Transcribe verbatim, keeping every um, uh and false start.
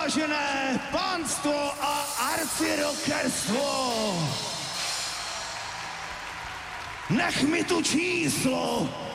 Vážené pánstvo a arcirokerstvo, nech mi tu číslo